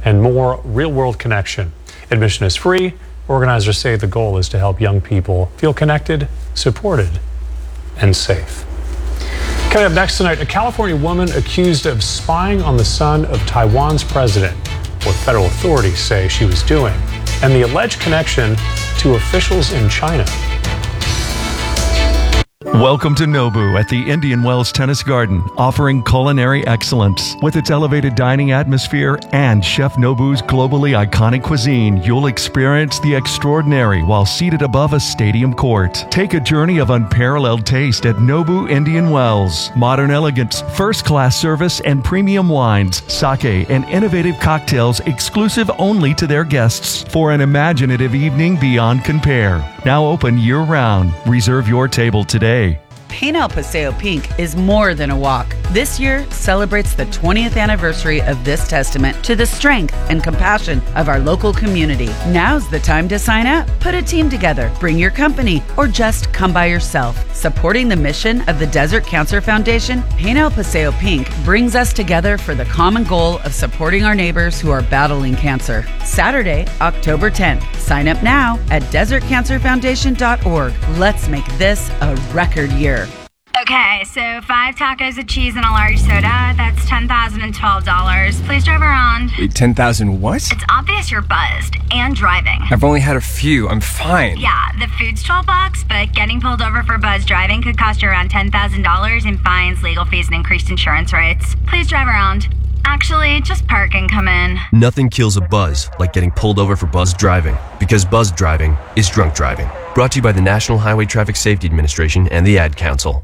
and more real-world connection. Admission is free. Organizers say the goal is to help young people feel connected, supported, and safe. Coming up next tonight, a California woman accused of spying on the son of Taiwan's president, what federal authorities say she was doing, and the alleged connection to officials in China. Welcome to Nobu at the Indian Wells Tennis Garden, offering culinary excellence. With its elevated dining atmosphere and Chef Nobu's globally iconic cuisine, you'll experience the extraordinary while seated above a stadium court. Take a journey of unparalleled taste at Nobu Indian Wells. Modern elegance, first-class service, and premium wines, sake, and innovative cocktails exclusive only to their guests for an imaginative evening beyond compare. Now open year-round. Reserve your table today. Paint El Paseo Pink is more than a walk. This year celebrates the 20th anniversary of this testament to the strength and compassion of our local community. Now's the time to sign up. Put a team together, bring your company, or just come by yourself. Supporting the mission of the Desert Cancer Foundation, Paint El Paseo Pink brings us together for the common goal of supporting our neighbors who are battling cancer. Saturday, October 10th. Sign up now at desertcancerfoundation.org. Let's make this a record year. Okay, so 5 tacos of cheese and a large soda. That's $10,012. Please drive around. Wait, 10,000 what? It's obvious you're buzzed and driving. I've only had a few. I'm fine. Yeah, the food's $12, but getting pulled over for buzz driving could cost you around $10,000 in fines, legal fees, and increased insurance rates. Please drive around. Actually, just park and come in. Nothing kills a buzz like getting pulled over for buzz driving, because buzz driving is drunk driving. Brought to you by the National Highway Traffic Safety Administration and the Ad Council.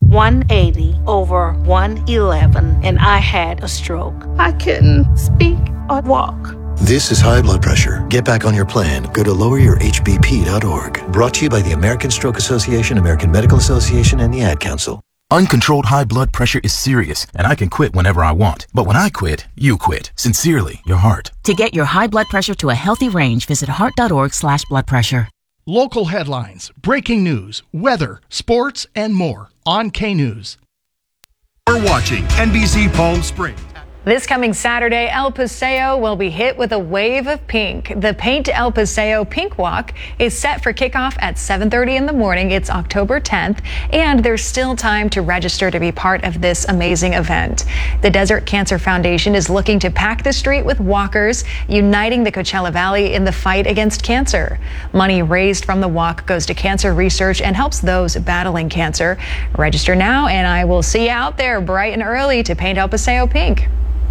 180 over 111, and I had a stroke. I couldn't speak or walk. This is high blood pressure. Get back on your plan. Go to loweryourhbp.org. Brought to you by the American Stroke Association, American Medical Association, and the Ad Council. Uncontrolled high blood pressure is serious, and I can quit whenever I want. But when I quit, you quit. Sincerely, your heart. To get your high blood pressure to a healthy range, visit heart.org/bloodpressure. Local headlines, breaking news, weather, sports, and more on K-News. We're watching NBC Palm Springs. This coming Saturday, El Paseo will be hit with a wave of pink. The Paint El Paseo Pink Walk is set for kickoff at 7:30 in the morning. It's October 10th, and there's still time to register to be part of this amazing event. The Desert Cancer Foundation is looking to pack the street with walkers, uniting the Coachella Valley in the fight against cancer. Money raised from the walk goes to cancer research and helps those battling cancer. Register now, and I will see you out there bright and early to Paint El Paseo Pink.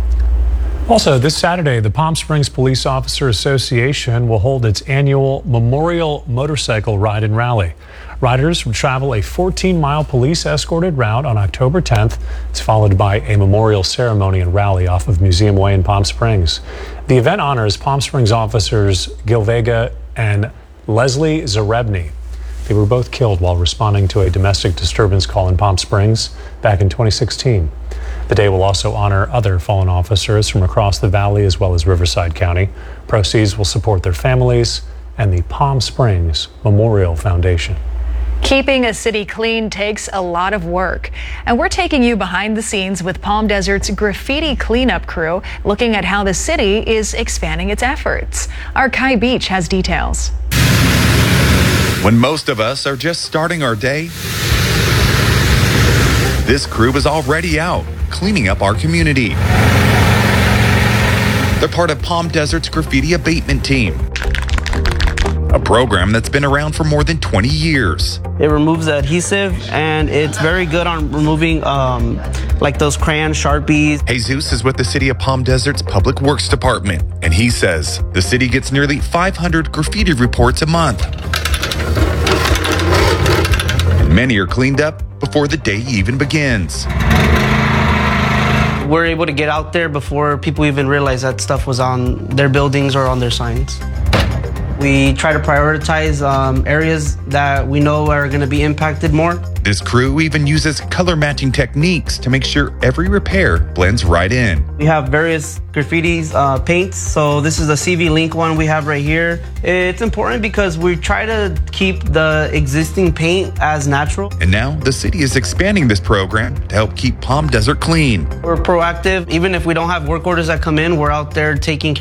Also, this Saturday, the Palm Springs Police Officer Association will hold its annual Memorial Motorcycle Ride and Rally. Riders will travel a 14-mile police-escorted route on October 10th. It's followed by a memorial ceremony and rally off of Museum Way in Palm Springs. The event honors Palm Springs officers Gil Vega and Leslie Zarebny. They were both killed while responding to a domestic disturbance call in Palm Springs back in 2016. The day will also honor other fallen officers from across the valley as well as Riverside County. Proceeds will support their families and the Palm Springs Memorial Foundation. Keeping a city clean takes a lot of work, and we're taking you behind the scenes with Palm Desert's graffiti cleanup crew, looking at how the city is expanding its efforts. Our Kai Beach has details. When most of us are just starting our day, this crew is already out cleaning up our community. They're part of Palm Desert's graffiti abatement team, a program that's been around for more than 20 years. It removes the adhesive, and it's very good on removing like those crayon Sharpies. Jesus is with the City of Palm Desert's Public Works Department, and he says the city gets nearly 500 graffiti reports a month. And many are cleaned up before the day even begins. We're able to get out there before people even realize that stuff was on their buildings or on their signs. We try to prioritize areas that we know are going to be impacted more. This crew even uses color matching techniques to make sure every repair blends right in. We have various graffitis, paints. So this is the CV Link one we have right here. It's important because we try to keep the existing paint as natural. And now the city is expanding this program to help keep Palm Desert clean. We're proactive. Even if we don't have work orders that come in, we're out there taking care